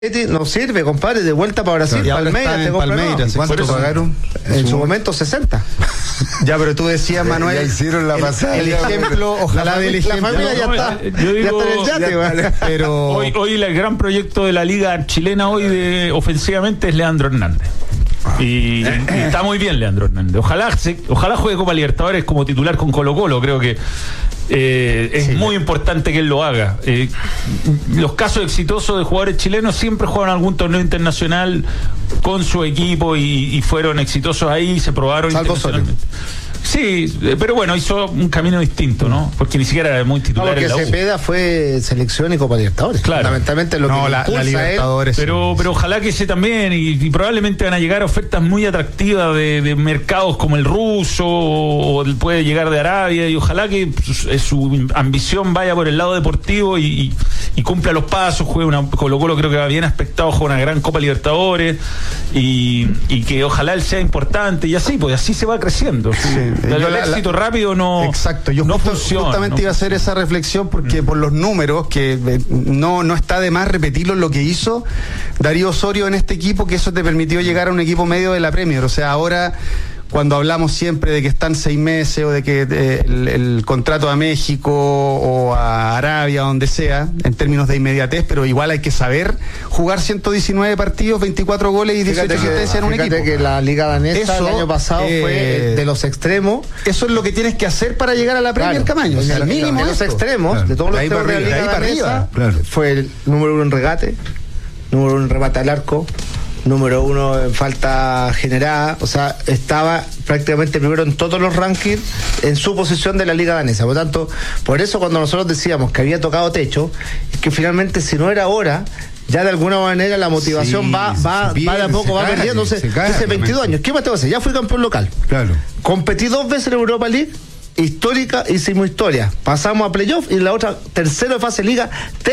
No sirve, compadre, de vuelta para Brasil. Claro, Palmeiras. ¿Cuánto pagaron? En su momento 60. Ya, pero tú decías, Manuel, ya hicieron la pasada. El ejemplo, ojalá del ejemplo. La familia ya está. Yo digo, ya está en el yate, pero hoy el gran proyecto de la liga chilena hoy ofensivamente es Leandro Hernández. Y está muy bien Leandro Hernández. Ojalá juegue Copa Libertadores como titular con Colo-Colo. Creo que es muy importante que él lo haga. Los casos exitosos de jugadores chilenos siempre juegan algún torneo internacional con su equipo y fueron exitosos ahí, se probaron internacionalmente. Sí, pero bueno, hizo un camino distinto, ¿no? Porque ni siquiera era muy titular en la U. Porque Cepeda fue selección y Copa Libertadores. Claro. Fundamentalmente lo que la Libertadores. Pero ojalá que ese también, y probablemente van a llegar ofertas muy atractivas de mercados como el ruso, o puede llegar de Arabia, y ojalá que su ambición vaya por el lado deportivo y cumpla los pasos, juegue Colo-Colo, creo que va bien aspectado, juega una gran Copa Libertadores, y que ojalá él sea importante, y así, pues así se va creciendo. Sí. El éxito rápido no. Exacto, yo justamente iba a hacer esa reflexión porque por los números, que no está de más repetirlo lo que hizo Darío Osorio en este equipo, que eso te permitió llegar a un equipo medio de la Premier. O sea, ahora, cuando hablamos siempre de que están 6 meses o de que el contrato a México o a Arabia, donde sea, en términos de inmediatez, pero igual hay que saber jugar 119 partidos, 24 goles y 18 asistencias en un equipo. Fíjate que la Liga Danesa el año pasado fue de los extremos. Eso es lo que tienes que hacer para llegar a la Premier, Camaño. O sea, el mínimo de los extremos, de todos los extremos de la Liga Danesa, fue el número 1 en regate, número 1 en remate al arco, número 1 en falta generada. O sea, estaba prácticamente primero en todos los rankings en su posición de la Liga Danesa. Por lo tanto, por eso cuando nosotros decíamos que había tocado techo, es que finalmente, si no era ahora, ya de alguna manera la motivación va de a poco, va perdiéndose. Hace 22 años, ¿qué más te va a hacer? Ya fui campeón local. Claro. Competí 2 veces en Europa League. Histórica, hicimos historia. Pasamos a playoff y la otra, tercero de fase liga,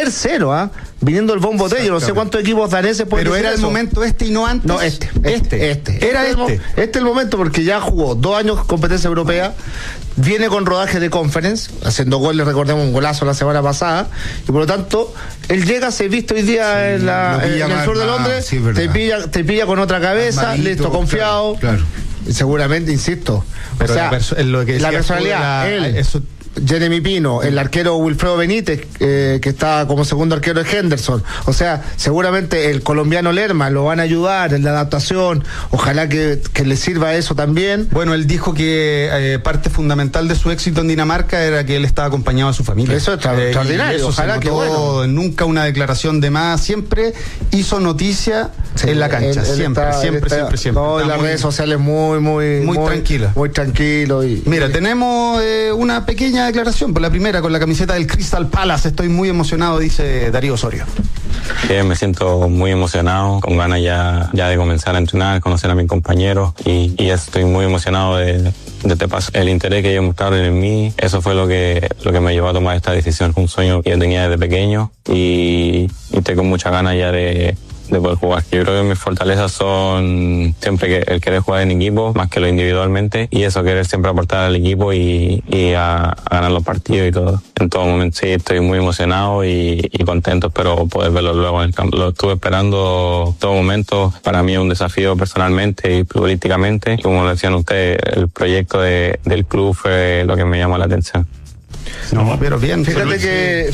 viniendo el bombo de ellos. No sé cuántos equipos daneses pueden. Pero era el momento y no antes. No, Este es el momento, porque ya jugó 2 años competencia europea, viene con rodaje de conference, haciendo goles, recordemos un golazo la semana pasada, y por lo tanto, él llega, se viste hoy día en el sur de Londres, te pilla con otra cabeza, listo, confiado. Claro. Seguramente, insisto. Pero o sea, la personalidad, Jeremy Pino, el arquero Wilfredo Benítez, que está como segundo arquero de Henderson. O sea, seguramente el colombiano Lerma lo van a ayudar en la adaptación. Ojalá que le sirva eso también. Bueno, él dijo que parte fundamental de su éxito en Dinamarca era que él estaba acompañado de su familia. Eso es extraordinario. Eso ojalá que bueno. Nunca una declaración de más, siempre hizo noticia en la cancha. Siempre. No, en las redes sociales muy tranquila. Muy tranquilo. Mira, tenemos una pequeña declaración, por la primera, con la camiseta del Crystal Palace. Estoy muy emocionado, dice Darío Osorio. Me siento muy emocionado, con ganas ya de comenzar a entrenar, conocer a mis compañeros y estoy muy emocionado de este paso. El interés que ellos mostraron en mí, eso fue lo que me llevó a tomar esta decisión. Un sueño que yo tenía desde pequeño y tengo muchas ganas ya de poder jugar. Yo creo que mis fortalezas son siempre el querer jugar en equipo más que lo individualmente, y eso, querer siempre aportar al equipo y a ganar los partidos y todo. En todo momento sí, estoy muy emocionado y contento, espero poder verlo luego en el campo. Lo estuve esperando todo momento. Para mí es un desafío personalmente y futbolísticamente. Como lo decían ustedes, el proyecto del club fue lo que me llamó la atención. No, pero bien. Fíjate que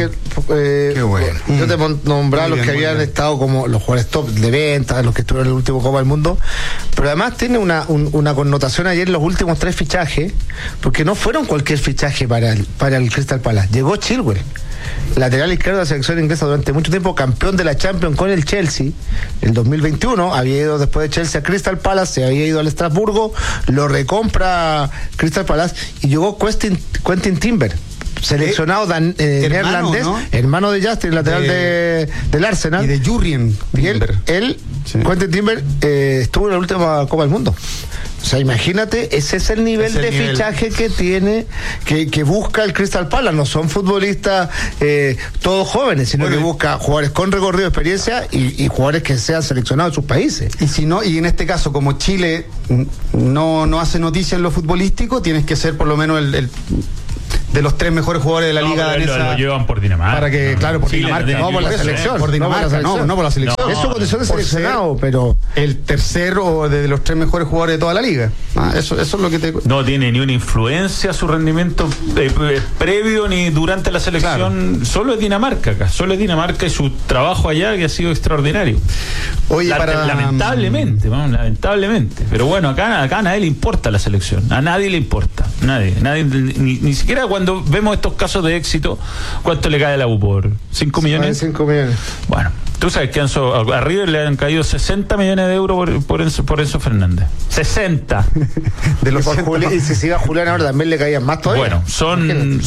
qué bueno. Yo te nombraba los que habían estado como los jugadores top de venta, los que estuvieron en el último Copa del Mundo, pero además tiene una connotación ayer los últimos 3 fichajes, porque no fueron cualquier fichaje para el Crystal Palace. Llegó Chilwell, lateral izquierdo de la selección inglesa durante mucho tiempo, campeón de la Champions con el Chelsea el 2021, había ido después de Chelsea a Crystal Palace, se había ido al Estrasburgo, lo recompra Crystal Palace y llegó Quentin Timber, seleccionado neerlandés, ¿no? Hermano de Justin, lateral del Arsenal, y de Jurrien Timber. Quentin Timber estuvo en la última Copa del Mundo. O sea, imagínate, ese es el nivel fichaje que tiene, que busca el Crystal Palace. No son futbolistas todos jóvenes, sino que busca jugadores con recorrido, experiencia y jugadores que sean seleccionados de sus países. Y si no, y en este caso, como Chile no hace noticia en lo futbolístico, tienes que ser por lo menos de los 3 mejores jugadores de la liga danesa. Lo llevan por Dinamarca. Para que, claro, por Dinamarca. No por la selección. Por Dinamarca, no por la selección. Es su condición de seleccionado, pero el tercero de los 3 mejores jugadores de toda la liga. Eso es lo que te... No tiene ni una influencia su rendimiento previo ni durante la selección. Claro. Solo es Dinamarca acá. Solo es Dinamarca y su trabajo allá que ha sido extraordinario. Oye, lamentablemente. Pero bueno, acá a nadie le importa la selección. A nadie le importa. Nadie ni siquiera cuando vemos estos casos de éxito, ¿cuánto le cae a la U? ¿Por 5 millones? 5 millones. Bueno, tú sabes que a River le han caído 60 millones de euros por Enzo Fernández. 60. De los y si siga Julián ahora también le caían más todavía. Bueno, son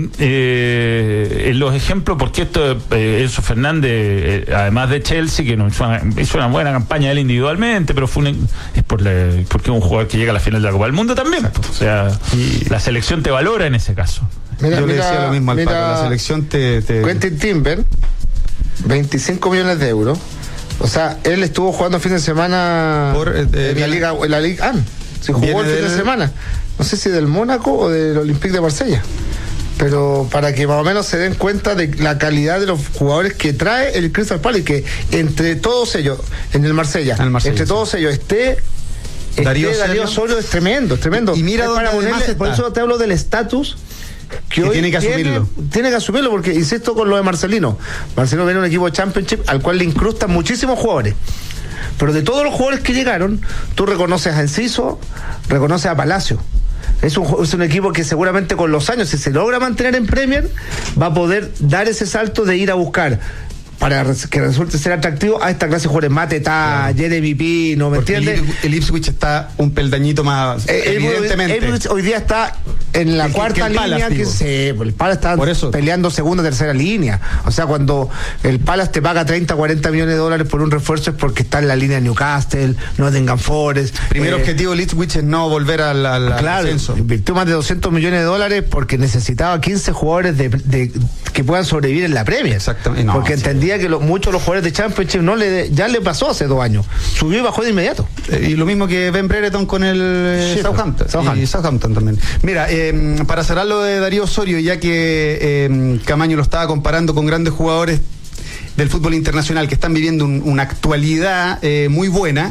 los ejemplos, porque esto Enzo Fernández, además de Chelsea, que no hizo una buena campaña él individualmente, pero es porque es un jugador que llega a la final de la Copa del Mundo también. O sea, la selección te valora en ese caso. Yo le decía lo mismo al Paco, la selección te... Quentin Timber, 25 millones de euros. O sea, él estuvo jugando fin de semana en la Liga AN. Se jugó el fin de semana. No sé si del Mónaco o del Olympique de Marsella. Pero para que más o menos se den cuenta de la calidad de los jugadores que trae el Crystal Palace, que entre todos ellos, en el Marsella, todos ellos esté Darío Osorio, es tremendo. Y mira dónde además está. Por eso te hablo del estatus que hoy tiene que asumirlo. Tiene que asumirlo, porque insisto con lo de Marcelino. Marcelino viene un equipo de Championship al cual le incrustan muchísimos jugadores. Pero de todos los jugadores que llegaron, tú reconoces a Enciso, reconoces a Palacio. Es un equipo que seguramente con los años, si se logra mantener en Premier, va a poder dar ese salto de ir a buscar, para que resulte ser atractivo, a esta clase de jugadores, Mateta, Jeremy Pino, ¿me entiendes? El Ipswich está un peldañito más, evidentemente. El hoy día está en la cuarta línea, el Palace está peleando segunda, tercera línea. O sea, cuando el Palace te paga 30, 40 millones de dólares por un refuerzo, es porque está en la línea de Newcastle, Nottingham Forest. Primer objetivo del Ipswich es no volver al ascenso. Invirtió más de 200 millones de dólares porque necesitaba 15 jugadores que puedan sobrevivir en la Premier. Exactamente. Porque entendía que muchos de los jugadores de Championship ya le pasó hace 2 años. Subió y bajó de inmediato. Y lo mismo que Ben Brereton con el Southampton. Y Southampton también. Mira, para cerrar lo de Darío Osorio, ya que Camaño lo estaba comparando con grandes jugadores del fútbol internacional que están viviendo una actualidad muy buena.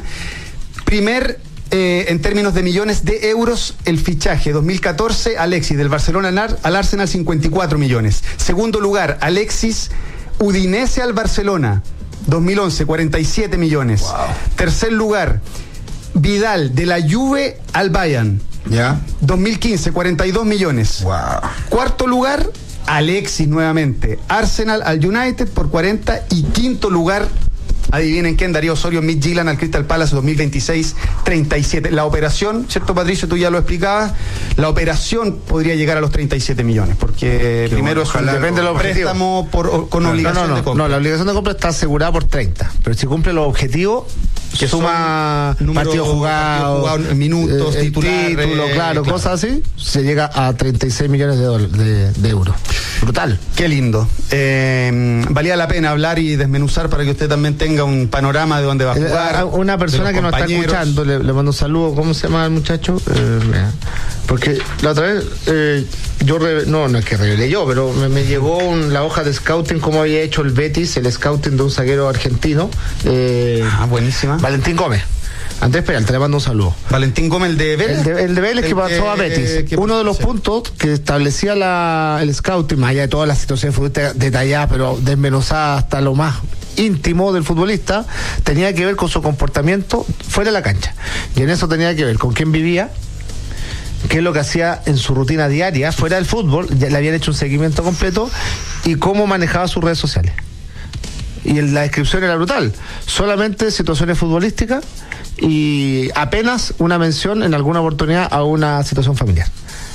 En términos de millones de euros, el fichaje 2014, Alexis del Barcelona al Arsenal, 54 millones. Segundo lugar, Alexis Udinese al Barcelona, 2011, 47 millones. Wow. Tercer lugar, Vidal de la Juve al Bayern, 2015, 42 millones. Wow. Cuarto lugar, Alexis nuevamente, Arsenal al United por 40. Y quinto lugar, adivinen quién, Darío Osorio, Midtjylland al Crystal Palace, 2026, 37. La operación, ¿cierto, Patricio? Tú ya lo explicabas. La operación podría llegar a los 37 millones, porque primero depende del préstamo con obligación de compra. No, la obligación de compra está asegurada por 30, pero si cumple los objetivos, que suma partidos jugados, minutos, titulares, claro, cosas así, se llega a 36 millones de euros. Brutal. Qué lindo. Valía la pena hablar y desmenuzar para que usted también tenga un panorama de dónde va a jugar. Una persona que nos está escuchando, le mando un saludo. ¿Cómo se llama el muchacho? Porque la otra vez no es que revelé yo, pero me llegó la hoja de scouting, como había hecho el Betis, el scouting de un zaguero argentino. Buenísima. Valentín Gómez. Andrés Peralta, le mando un saludo. Valentín Gómez, el de Vélez. El de Vélez, que pasó a Betis. Uno de los puntos que establecía el scouting, más allá de todas las situaciones futbolísticas detalladas, pero desmenuzadas hasta lo más íntimo del futbolista, tenía que ver con su comportamiento fuera de la cancha. Y en eso tenía que ver con quién vivía, qué es lo que hacía en su rutina diaria fuera del fútbol, ya le habían hecho un seguimiento completo, y cómo manejaba sus redes sociales. Y la descripción era brutal. Solamente situaciones futbolísticas y apenas una mención en alguna oportunidad a una situación familiar.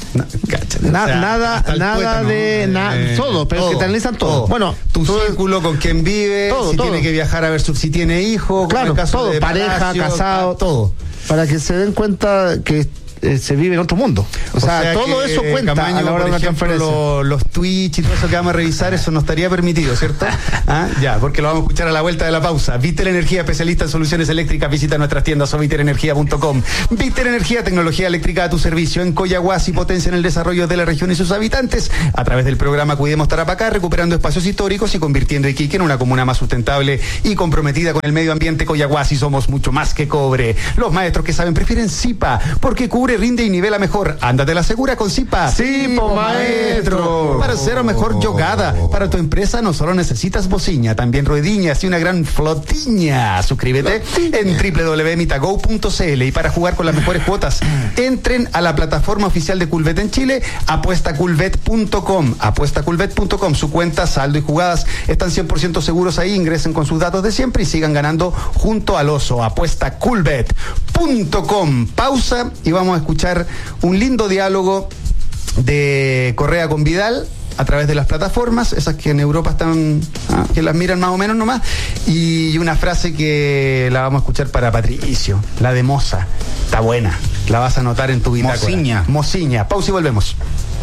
Todo, pero que te analizan todo. Bueno, tu círculo, con quién vive, tiene que viajar a ver si tiene hijos, claro, todo, pareja, casado, todo. Para que se den cuenta que se vive en otro mundo. O sea todo eso cuenta Camaño, a la hora de una transferencia. Los Twitch y todo eso que vamos a revisar, eso no estaría permitido, ¿cierto? Ya, porque lo vamos a escuchar a la vuelta de la pausa. Vitel Energía, especialista en soluciones eléctricas. Visita nuestras tiendas o viterenergia.com. Vitel Energía, tecnología eléctrica a tu servicio en Coyahuasi, potencia en el desarrollo de la región y sus habitantes a través del programa Cuidemos Tarapacá, recuperando espacios históricos y convirtiendo Iquique en una comuna más sustentable y comprometida con el medio ambiente. Coyahuasi, somos mucho más que cobre. Los maestros que saben prefieren Zipa, porque cubre, rinde y nivela mejor. Ándate la segura con Zipa. Sí, po, maestro. Para ser mejor yogada. Para tu empresa no solo necesitas bociña, también ruediñas y una gran flotiña. Suscríbete en www.mitago.cl y para jugar con las mejores cuotas, entren a la plataforma oficial de Culvet en Chile, apuestaculvet.com. Apuestaculvet.com. Su cuenta, saldo y jugadas están 100% seguros ahí. Ingresen con sus datos de siempre y sigan ganando junto al oso. Apuestaculvet.com. Pausa y vamos a escuchar un lindo diálogo de Correa con Vidal a través de las plataformas, esas que en Europa están, que las miran más o menos nomás, y una frase que la vamos a escuchar para Patricio, la de Moza. Está buena, la vas a anotar en tu bitácora. Mociña. Pausa y volvemos.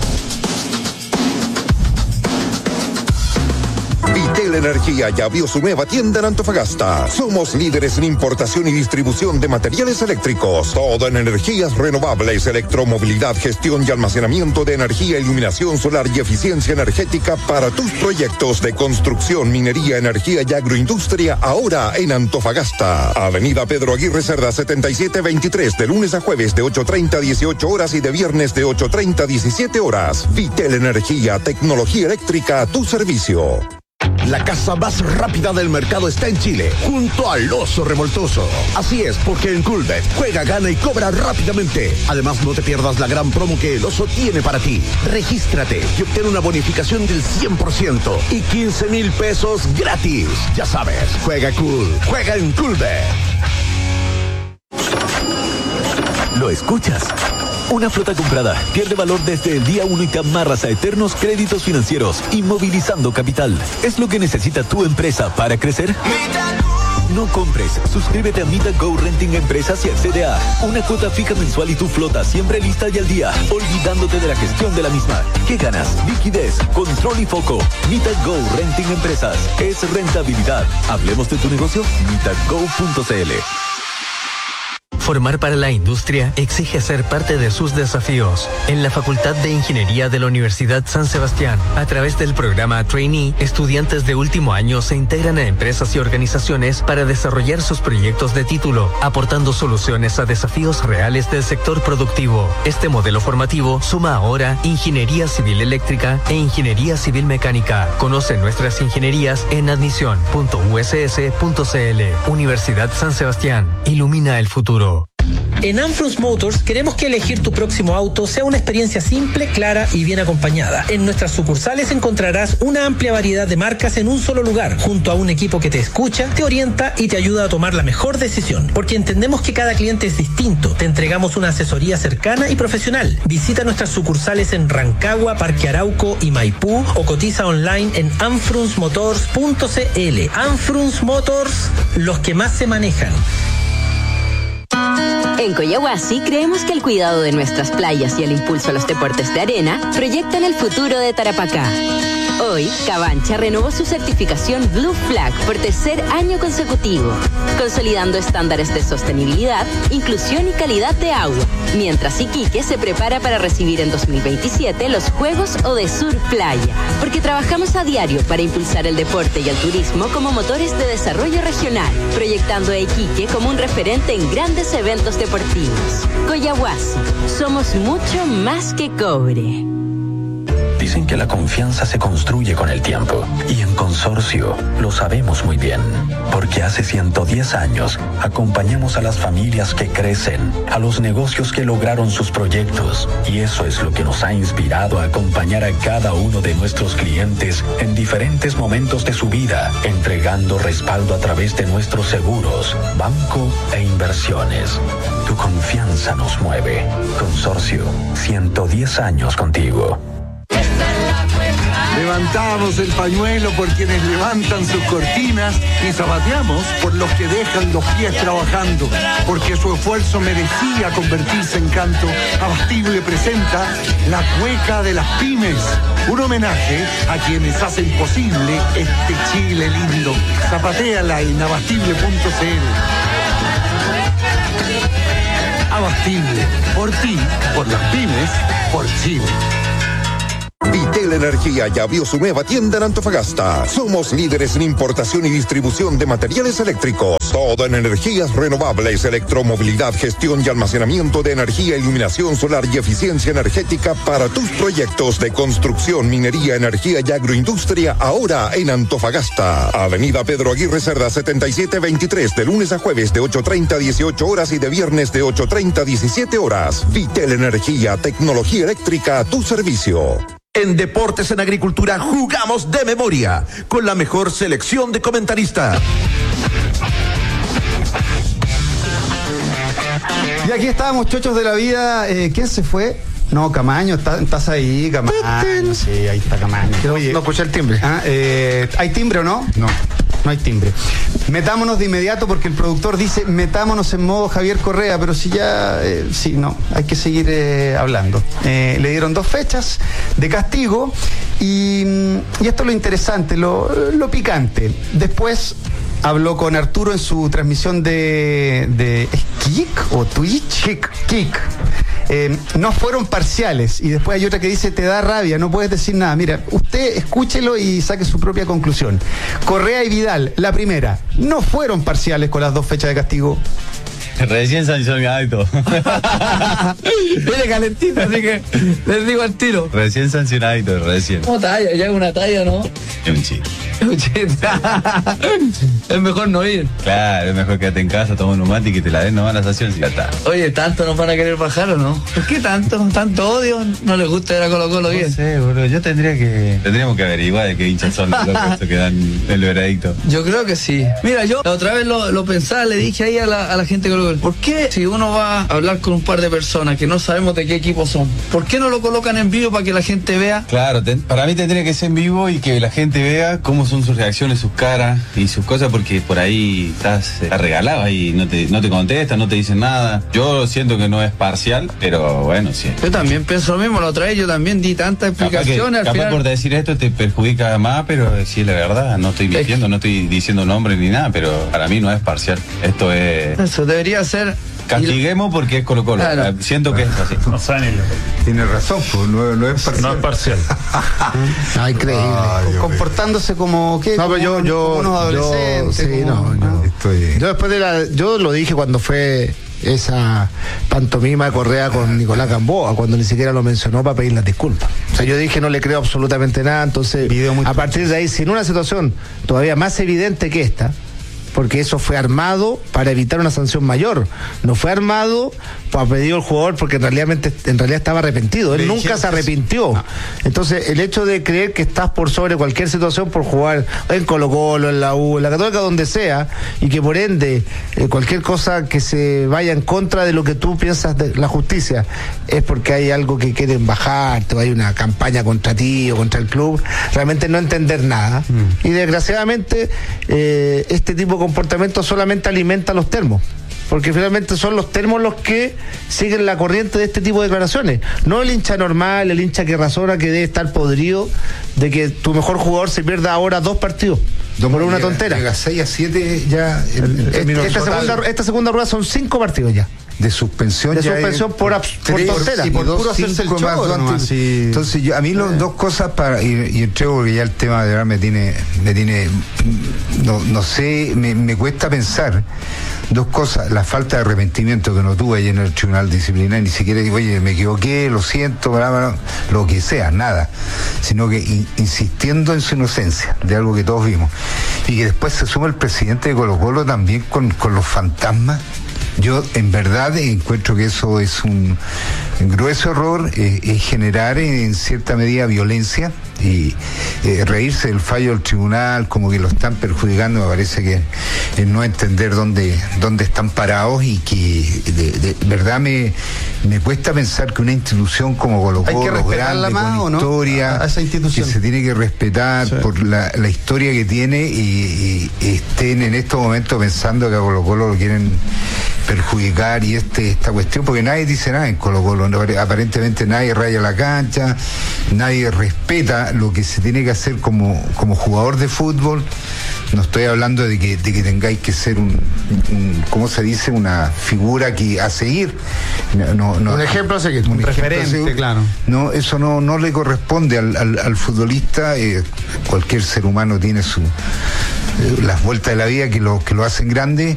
Vitel Energía ya abrió su nueva tienda en Antofagasta. Somos líderes en importación y distribución de materiales eléctricos. Todo en energías renovables, electromovilidad, gestión y almacenamiento de energía, iluminación solar y eficiencia energética para tus proyectos de construcción, minería, energía y agroindustria, ahora en Antofagasta. Avenida Pedro Aguirre Cerda 7723, de lunes a jueves de 8:30 a 18 horas y de viernes de 8:30 a 17 horas. Vitel Energía, tecnología eléctrica a tu servicio. La casa más rápida del mercado está en Chile, junto al Oso Revoltoso. Así es, porque en Culvet juega, gana y cobra rápidamente. Además, no te pierdas la gran promo que el Oso tiene para ti. Regístrate y obtén una bonificación del 100% y 15,000 pesos gratis. Ya sabes, juega cool, juega en Culvet. ¿Lo escuchas? Una flota comprada pierde valor desde el día 1 y te amarras a eternos créditos financieros, inmovilizando capital. ¿Es lo que necesita tu empresa para crecer? No compres, suscríbete a MitaGo Renting Empresas y accede a una cuota fija mensual y tu flota siempre lista y al día, olvidándote de la gestión de la misma. ¿Qué ganas? Liquidez, control y foco. MitaGo Renting Empresas es rentabilidad. Hablemos de tu negocio, mitago.cl. Formar para la industria exige ser parte de sus desafíos. En la Facultad de Ingeniería de la Universidad San Sebastián, a través del programa Trainee, estudiantes de último año se integran a empresas y organizaciones para desarrollar sus proyectos de título, aportando soluciones a desafíos reales del sector productivo. Este modelo formativo suma ahora Ingeniería Civil Eléctrica e Ingeniería Civil Mecánica. Conoce nuestras ingenierías en admisión.uss.cl. Universidad San Sebastián. Ilumina el futuro. En Anfrus Motors queremos que elegir tu próximo auto sea una experiencia simple, clara y bien acompañada. En nuestras sucursales encontrarás una amplia variedad de marcas en un solo lugar, junto a un equipo que te escucha, te orienta y te ayuda a tomar la mejor decisión. Porque entendemos que cada cliente es distinto. Te entregamos una asesoría cercana y profesional. Visita nuestras sucursales en Rancagua, Parque Arauco y Maipú o cotiza online en anfrusmotors.cl. Anfrus Motors, los que más se manejan. En Coyahuasi creemos que el cuidado de nuestras playas y el impulso a los deportes de arena proyectan el futuro de Tarapacá. Hoy, Cabancha renovó su certificación Blue Flag por tercer año consecutivo, consolidando estándares de sostenibilidad, inclusión y calidad de agua, mientras Iquique se prepara para recibir en 2027 los Juegos Odesur Playa, porque trabajamos a diario para impulsar el deporte y el turismo como motores de desarrollo regional, proyectando a Iquique como un referente en grandes eventos deportivos. Coyahuasi, somos mucho más que cobre. Dicen que la confianza se construye con el tiempo y en Consorcio lo sabemos muy bien, porque hace 110 años acompañamos a las familias que crecen, a los negocios que lograron sus proyectos, y eso es lo que nos ha inspirado a acompañar a cada uno de nuestros clientes en diferentes momentos de su vida, entregando respaldo a través de nuestros seguros, banco e inversiones. Tu confianza nos mueve. Consorcio, 110 años contigo. Levantamos el pañuelo por quienes levantan sus cortinas y zapateamos por los que dejan los pies trabajando, porque su esfuerzo merecía convertirse en canto. Abastible presenta La Cueca de las Pymes, un homenaje a quienes hacen posible este Chile lindo. Zapatéala en abastible.cl. Abastible, por ti, por las pymes, por Chile. Vitel Energía ya abrió su nueva tienda en Antofagasta. Somos líderes en importación y distribución de materiales eléctricos. Todo en energías renovables, electromovilidad, gestión y almacenamiento de energía, iluminación solar y eficiencia energética para tus proyectos de construcción, minería, energía y agroindustria, ahora en Antofagasta. Avenida Pedro Aguirre Cerda 7723, de lunes a jueves de 8:30 a 18 horas y de viernes de 8:30 a 17 horas. Vitel Energía, tecnología eléctrica a tu servicio. En Deportes en Agricultura jugamos de memoria con la mejor selección de comentaristas. Y aquí estábamos, chochos de la vida. ¿Quién se fue? No, Camaño, estás ahí, Camaño. Sí, ahí está Camaño. Oye, no escuché el timbre. ¿Hay timbre o no? No hay timbre. Metámonos de inmediato porque el productor dice metámonos en modo Javier Correa, pero si ya, hay que seguir hablando. Le dieron 2 fechas de castigo y esto es lo interesante, lo picante. Después habló con Arturo en su transmisión de ¿es Kik o Twitch? Kik. No fueron parciales y después hay otra que dice te da rabia, no puedes decir nada. Mira, usted escúchelo y saque su propia conclusión. Correa y Vidal, la primera, no fueron parciales con las 2 fechas de castigo. Recién sancionadito. Viene calentito, así que les digo al tiro. Recién sancionadito, recién. ¿Cómo talla? ¿Ya es una talla o no? Es un chiste. Es mejor no ir. Claro, es mejor quedarte en casa, toma un neumático y te la den nomás la sanción si ya está. Oye, ¿tanto nos van a querer bajar o no? ¿Por qué tanto? ¿Tanto odio? ¿No les gusta ir a Colo-Colo bien? No sé, boludo, tendríamos que averiguar de qué hinchas son los locos que dan el veredicto. Yo creo que sí. Mira, yo la otra vez lo pensaba, le dije ahí a la gente de Colo-Colo, ¿por qué si uno va a hablar con un par de personas que no sabemos de qué equipo son, ¿por qué no lo colocan en vivo para que la gente vea? Claro, para mí tendría que ser en vivo y que la gente vea cómo son sus reacciones, sus caras y sus cosas, porque por ahí estás regalado y no te contestan, no te dicen nada. Yo siento que no es parcial, pero bueno, sí. Yo también pienso lo mismo, la otra vez yo también di tantas explicaciones. Capaz por decir esto te perjudica más, pero sí, la verdad, no estoy mintiendo, no estoy diciendo nombres ni nada, pero para mí no es parcial. Esto es... Eso debería ser... Castiguemos porque es Colo-Colo. Claro. Siento que es así. Tiene razón, pues no es parcial. No es parcial. Increíble. Comportándose como ¿qué? No, pero yo unos adolescentes. Yo lo dije cuando fue esa pantomima de Correa con Nicolás Gamboa, cuando ni siquiera lo mencionó para pedir las disculpas. O sea, yo dije no le creo absolutamente nada, entonces a partir de ahí, si en una situación todavía más evidente que esta, porque eso fue armado para evitar una sanción mayor, no fue armado para pedir al jugador porque en realidad estaba arrepentido, él nunca se arrepintió. Entonces el hecho de creer que estás por sobre cualquier situación por jugar en Colo-Colo, en la U, en la Católica, donde sea, y que por ende cualquier cosa que se vaya en contra de lo que tú piensas de la justicia es porque hay algo que quieren bajarte o hay una campaña contra ti o contra el club, realmente no entender nada. Y desgraciadamente este tipo de comportamiento solamente alimenta los termos, porque finalmente son los termos los que siguen la corriente de este tipo de declaraciones, no el hincha normal, el hincha que razona, que debe estar podrido de que tu mejor jugador se pierda ahora 2 partidos por una tontera. Llega 6-7 ya esta segunda rueda son 5 partidos ya de suspensión por tontera y por puro hacerse el show, entonces a mí las 2 cosas y entrego porque ya el tema de verdad me tiene no sé, me cuesta pensar 2 cosas: la falta de arrepentimiento que no tuve ahí en el tribunal disciplinario, ni siquiera digo, oye, me equivoqué, lo siento, lo que sea, nada, sino que insistiendo en su inocencia de algo que todos vimos, y que después se suma el presidente de Colo-Colo también con los fantasmas. Yo en verdad encuentro que eso es un grueso error, es generar en cierta medida violencia y reírse del fallo del tribunal como que lo están perjudicando. Me parece que no entender dónde están parados, y que de verdad me me cuesta pensar que una institución como Colo-Colo, hay que respetarla grande, más, con ¿o no? historia, a esa institución que se tiene que respetar, sí, por la historia que tiene, y estén en estos momentos pensando que a Colo-Colo lo quieren perjudicar y esta cuestión, porque nadie dice nada en Colo-Colo, aparentemente nadie raya la cancha, nadie respeta lo que se tiene que hacer como jugador de fútbol. No estoy hablando de que tengáis que ser ¿cómo se dice? Una figura a seguir. Un ejemplo a seguir. Un referente, claro. No, eso no le corresponde al futbolista. Cualquier ser humano tiene las vueltas de la vida que lo hacen grande.